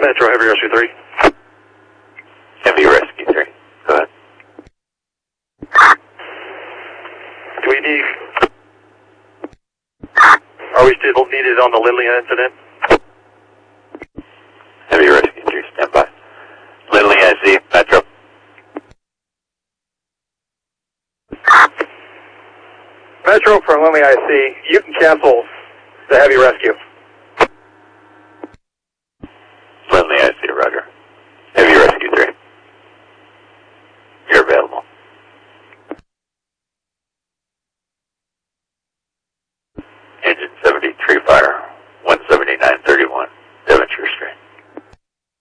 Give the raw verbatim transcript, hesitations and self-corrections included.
Metro, Heavy Rescue three. Heavy Rescue three. Go ahead. Do we need... Are we still needed on the Lindley incident? Heavy Rescue three, stand by. Lindley, I see. Metro. Metro from Lindley, I C. You can cancel the Heavy Rescue.